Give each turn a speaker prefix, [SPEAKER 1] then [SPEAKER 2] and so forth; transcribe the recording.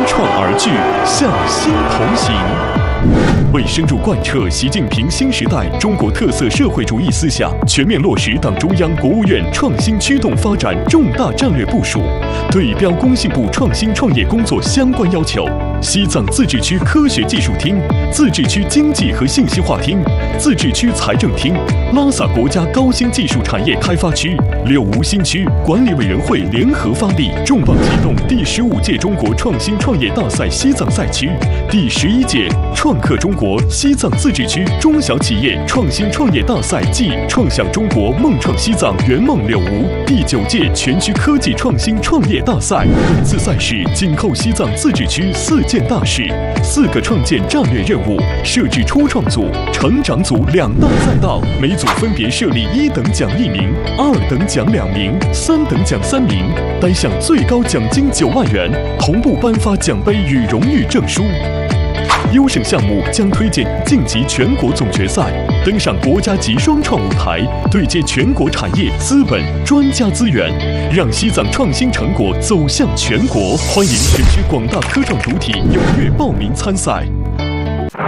[SPEAKER 1] 创而聚，向心同行。为深入贯彻习近平新时代中国特色社会主义思想，全面落实党中央、国务院创新驱动发展重大战略部署，对标工信部创新创业工作相关要求，西藏自治区科学技术厅、自治区经济和信息化厅、自治区财政厅、拉萨国家高新技术产业开发区、柳梧新区管理委员会联合发力，重磅启动第15届中国创新创业大赛西藏赛区、第11届创客中国西藏自治区中小企业创新创业大赛暨创想中国梦创西藏圆梦柳梧第9届全区科技创新创业大赛。本次赛事紧扣西藏自治区4件大事、4个创建战略任务，设置初创组、成长组2大赛道，每组分别设立1等奖1名、2等奖2名、3等奖3名，单项最高奖金9万元，同步颁发奖杯与荣誉证书。优胜项目将推荐晋级全国总决赛，登上国家级双创舞台，对接全国产业、资本、专家资源，让西藏创新成果走向全国。欢迎全区广大科创主体踊跃报名参赛。